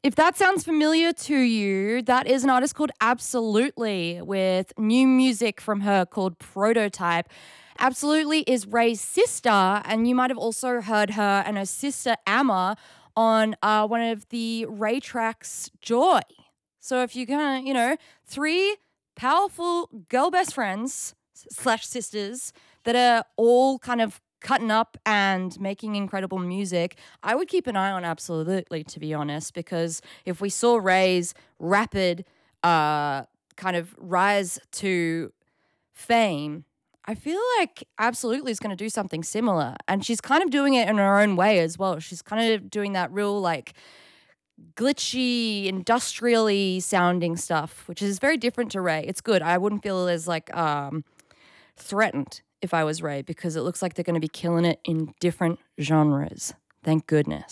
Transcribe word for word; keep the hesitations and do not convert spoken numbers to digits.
If that sounds familiar to you, that is an artist called Absolutely with new music from her called Prototype. Absolutely is Ray's sister, and you might have also heard her and her sister Amma on uh, one of the Ray tracks, Joy. So if you're gonna, you know, three powerful girl best friends slash sisters that are all kind of cutting up and making incredible music, I would keep an eye on Absolutely, to be honest, because if we saw Ray's rapid uh, kind of rise to fame, I feel like Absolutely is going to do something similar. And she's kind of doing it in her own way as well. She's kind of doing that real like glitchy, industrially sounding stuff, which is very different to Ray. It's good. I wouldn't feel as like um, threatened if I was Ray, because it looks like they're going to be killing it in different genres. Thank goodness.